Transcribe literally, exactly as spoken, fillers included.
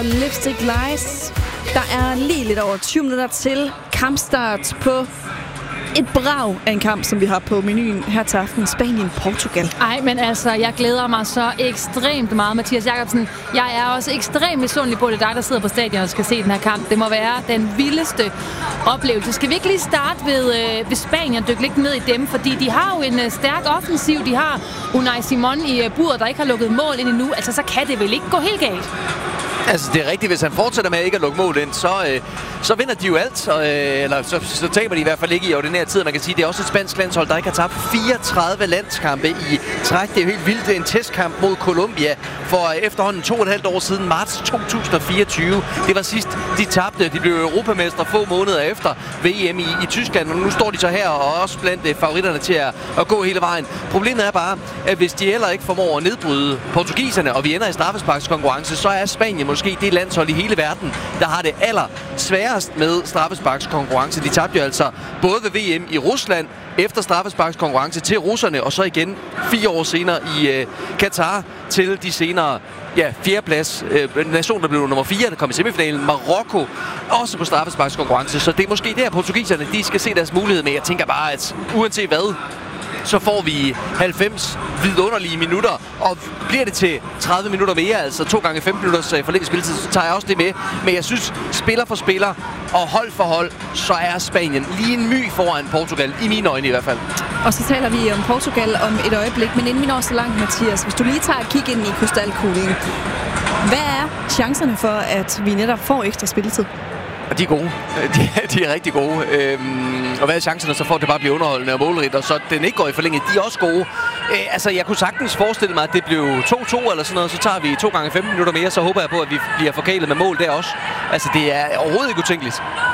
og Lipstick Lies. Der er lige lidt over tyve minutter til kampstart på et brag af en kamp, som vi har på menuen her til aften. Spanien-Portugal. Ej, men altså, jeg glæder mig så ekstremt meget, Mathias Jakobsen. Jeg er også ekstremt misundelig på, det dig, der sidder på stadion og skal se den her kamp. Det må være den vildeste oplevelse. Skal vi ikke lige starte ved, øh, ved Spanien og dykke lidt ned i dem? Fordi de har jo en øh, stærk offensiv. De har Unai Simon i øh, buret, der ikke har lukket mål ind endnu. Altså, så kan det vel ikke gå helt galt? Altså, det er rigtigt. Hvis han fortsætter med at ikke at lukke mål ind, så, øh, så vinder de jo alt. Og, øh, eller så, så taber de i hvert fald ikke i ordinær tid. Man kan sige, det er også et spansk landshold, der ikke har tabt fireogtredive landskampe i træk. Det er jo helt vildt. Det er en testkamp mod Colombia for efterhånden to og et halvt år siden, marts to tusind og fireogtyve. Det var sidst, de tabte. De blev europamestre få måneder efter V M i, i Tyskland. Og nu står de så her og også blandt øh, favoritterne til at, at gå hele vejen. Problemet er bare, at hvis de heller ikke formår at nedbryde portugiserne, og vi ender i straffesparkskonkurrence, så er Spanien måske det landshold i hele verden, der har det aller sværest med straffesparkskonkurrence. De tabte jo altså både ved V M i Rusland efter straffesparkskonkurrence til russerne, og så igen fire år senere i øh, Katar til de senere ja, fjerdeplads. Øh, nationen, der blev nummer fire, der kom i semifinalen. Marokko også på straffesparkskonkurrence, så det er måske der, portugiserne de skal se deres mulighed med. Jeg tænker bare, at uanset hvad, så får vi halvfems vidunderlige minutter, og bliver det til tredive minutter mere, altså to gange femten minutters forlænget spilletid, så tager jeg også det med. Men jeg synes, spiller for spiller og hold for hold, så er Spanien lige en my foran Portugal, i mine øjne i hvert fald. Og så taler vi om Portugal om et øjeblik, men inden vi når så langt, Mathias, hvis du lige tager et kig ind i krystalkuglen, hvad er chancerne for, at vi netop får ekstra spilletid? Og de er gode. De, de er rigtig gode. Øhm, og hvad er chancerne så for, at det bare bliver underholdende og målrigt, og så den ikke går i forlænget? De er også gode. Øh, altså, jeg kunne sagtens forestille mig, at det blev to to eller sådan noget. Så tager vi to gange femten minutter mere, så håber jeg på, at vi bliver forkælet med mål der også. Altså, det er overhovedet ikke utænkeligt.